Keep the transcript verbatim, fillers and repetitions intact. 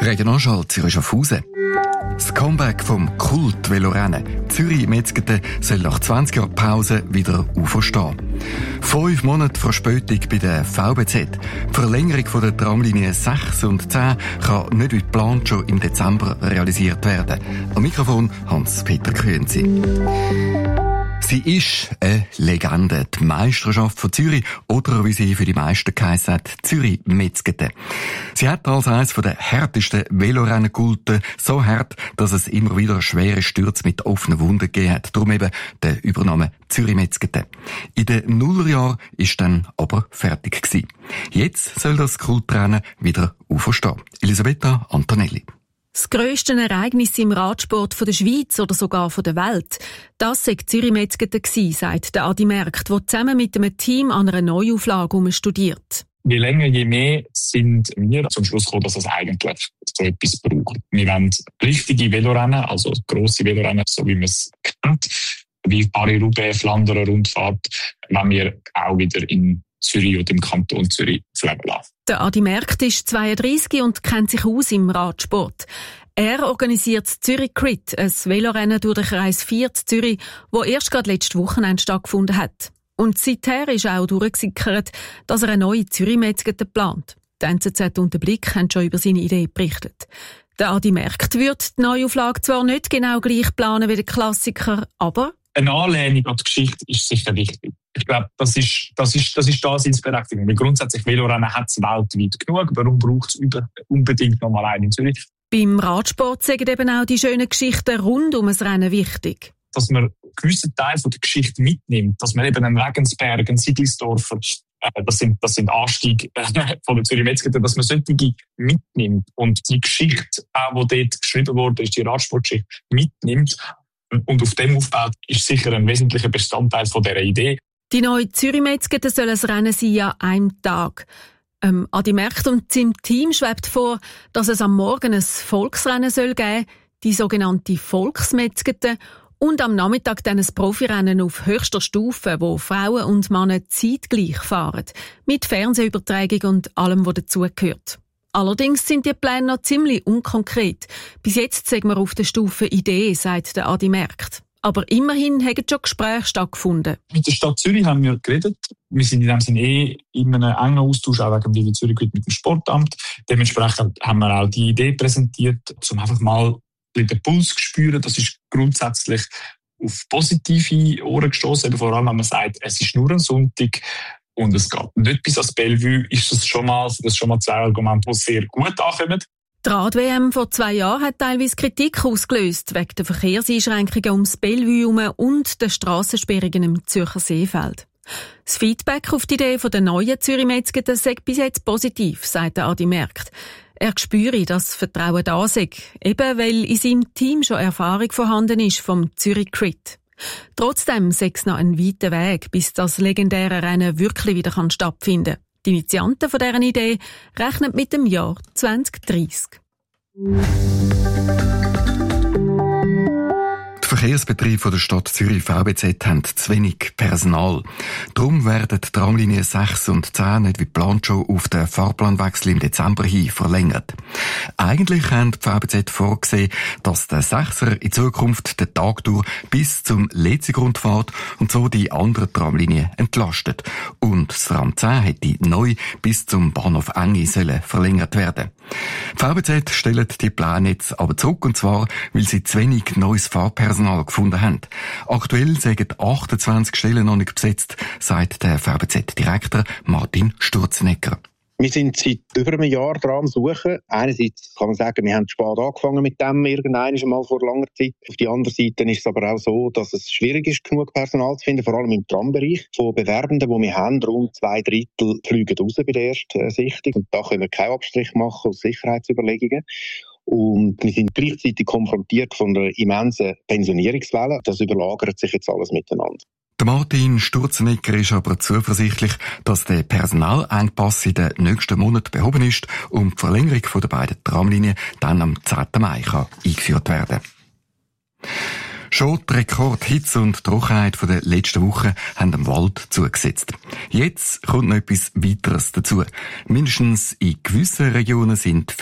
Regionalschall Zürich-Schaffhausen. Das Comeback vom Kult-Velorennen Zürich-Metzgeten soll nach zwanzig Jahren Pause wieder auferstehen. Fünf Monate Verspätung bei der V B Z. Die Verlängerung von der Tramlinien sechs und zehn kann nicht wie geplant schon im Dezember realisiert werden. Am Mikrofon Hans-Peter Grünzi. Sie ist eine Legende, die Meisterschaft von Zürich, oder wie sie für die meisten geheissen hat, Zürich-Metzgeten. Sie hat als eines der härtesten Velorennen gegolten, so hart, dass es immer wieder schwere Stürze mit offenen Wunden gegeben hat. Darum eben der Übernahme Zürich-Metzgeten. In den Nullerjahren ist dann aber fertig gewesen. Jetzt soll das Kultrennen wieder auferstehen. Elisabetta Antonelli. Das grösste Ereignis im Radsport von der Schweiz oder sogar von der Welt, das sei Zürich-Metzgeten gewesen, sagt der Adi Merkt, der zusammen mit einem Team an einer Neuauflage studiert. Je länger, je mehr sind wir zum Schluss gekommen, dass es eigentlich so etwas braucht. Wir wollen richtige Velorennen, also grosse Velorennen, so wie man es kennt, wie Paris-Roubaix, Flandern Rundfahrt, wenn wir auch wieder in Zürich oder im Kanton Zürich leben lassen. Der Adi Merkt ist zweiunddreissig und kennt sich aus im Radsport. Er organisiert das Zürich Crit, ein Velorennen durch den Kreis vier Zürich, das erst gerade letztes Wochenende stattgefunden hat. Und seither ist auch durchgesickert, dass er eine neue Zürich-Metzgeten plant. Die N Z Z und der Blick haben schon über seine Idee berichtet. Der Adi Merkt wird die Neuauflage zwar nicht genau gleich planen wie der Klassiker, aber eine Anlehnung an die Geschichte ist sicher wichtig. Ich glaube, das ist, das ist, das ist da Berechtigung. Weil grundsätzlich Velorennen hat es weltweit genug. Warum braucht es unbedingt noch mal einen in Zürich? Beim Radsport sind eben auch die schönen Geschichten rund um das Rennen wichtig. Dass man einen gewissen Teil von der Geschichte mitnimmt. Dass man eben einen Regensberg, einen Siglisdorfer, äh, das sind, das sind Anstiege äh, von der Zürich-Metzgeten, dass man solche mitnimmt. Und die Geschichte, auch die dort geschrieben wurde, ist die Radsportgeschichte, mitnimmt. Und auf dem aufbaut, ist sicher ein wesentlicher Bestandteil von dieser Idee. Die neue Zürich-Metzgeten soll ein Rennen sein an einem Tag. Ähm, Adi Merkt und seinem Team schwebt vor, dass es am Morgen ein Volksrennen soll geben, die sogenannte Volksmetzgeten, und am Nachmittag dann ein Profirennen auf höchster Stufe, wo Frauen und Männer zeitgleich fahren, mit Fernsehübertragung und allem, was dazugehört. Allerdings sind die Pläne noch ziemlich unkonkret. Bis jetzt sind wir auf der Stufe Idee, sagt der Adi Merkt. Aber immerhin haben schon Gespräche stattgefunden. Mit der Stadt Zürich haben wir geredet. Wir sind in dem Sinne eh in einem engen Austausch, auch wegen dem Zürich mit dem Sportamt. Dementsprechend haben wir auch die Idee präsentiert, um einfach mal den Puls zu spüren. Das ist grundsätzlich auf positive Ohren gestossen, vor allem wenn man sagt, es ist nur ein Sonntag und es geht nicht bis ans Bellevue, ist das schon mal, das ist schon mal zwei Argumente, die sehr gut ankommen. Die Rad-W M vor zwei Jahren hat teilweise Kritik ausgelöst, wegen der Verkehrseinschränkungen ums Bellevue herum und der Strassensperrungen im Zürcher Seefeld. Das Feedback auf die Idee der neuen Zürich-Metzgeten sei bis jetzt positiv, sagt der Adi Merkt. Er spüre, dass das Vertrauen da sei, eben weil in seinem Team schon Erfahrung vorhanden ist vom Zürich Crit. Trotzdem sei es noch ein weiter Weg, bis das legendäre Rennen wirklich wieder stattfinden kann. Die Initianten von dieser Idee rechnen mit dem Jahr zwanzig dreissig. Die Verkehrsbetriebe der Stadt Zürich V B Z haben zu wenig Personal. Darum werden die Tramlinien sechs und zehn nicht wie geplant schon auf den Fahrplanwechsel im Dezember hin verlängert. Eigentlich haben die V B Z vorgesehen, dass der Sechser in Zukunft den Tag durch bis zum Letziggrund fährt und so die anderen Tramlinien entlastet. Und das Tram zehn hätte neu bis zum Bahnhof Engi sollen verlängert werden. Die V B Z stellt die Pläne jetzt aber zurück, und zwar, weil sie zu wenig neues Fahrpersonal gefunden haben. Aktuell sind achtundzwanzig Stellen noch nicht besetzt, sagt der V B Z-Direktor Martin Sturzenegger. Wir sind seit über einem Jahr dran am Suchen. Einerseits kann man sagen, wir haben spät angefangen mit dem, irgendwann einmal vor langer Zeit. Auf der anderen Seite ist es aber auch so, dass es schwierig ist, genug Personal zu finden, vor allem im Trambereich. Von Bewerbenden, die wir haben, rund zwei Drittel fliegen raus bei der ersten Sichtung. Und da können wir keinen Abstrich machen aus Sicherheitsüberlegungen. Und wir sind gleichzeitig konfrontiert von einer immensen Pensionierungswelle. Das überlagert sich jetzt alles miteinander. Der Martin Sturzenegger ist aber zuversichtlich, dass der Personalengpass in den nächsten Monaten behoben ist und die Verlängerung der beiden Tramlinien dann am zehnten Mai kann eingeführt werden. Schon die Rekordhitze und Trockenheit der letzten Woche haben dem Wald zugesetzt. Jetzt kommt noch etwas weiteres dazu. Mindestens in gewissen Regionen sind